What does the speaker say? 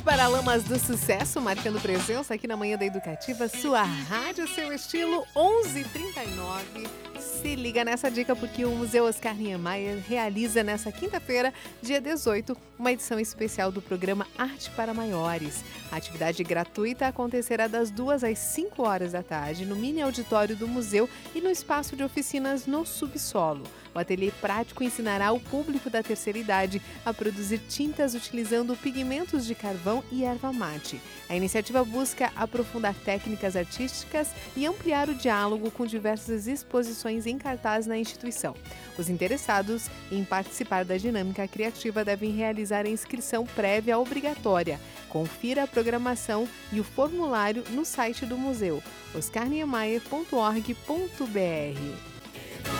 Paralamas do Sucesso, marcando presença aqui na Manhã da Educativa, sua rádio, seu estilo, 11h39. Se liga nessa dica porque o Museu Oscar Niemeyer realiza nessa quinta-feira, dia 18, uma edição especial do programa Arte para Maiores. A atividade gratuita acontecerá das 2 às 5 horas da tarde no mini auditório do museu e no espaço de oficinas no subsolo. O ateliê prático ensinará o público da terceira idade a produzir tintas utilizando pigmentos de carvão e erva mate. A iniciativa busca aprofundar técnicas artísticas e ampliar o diálogo com diversas exposições em cartaz na instituição. Os interessados em participar da dinâmica criativa devem realizar a inscrição prévia obrigatória. Confira a programação e o formulário no site do museu, oscarniemeyer.org.br.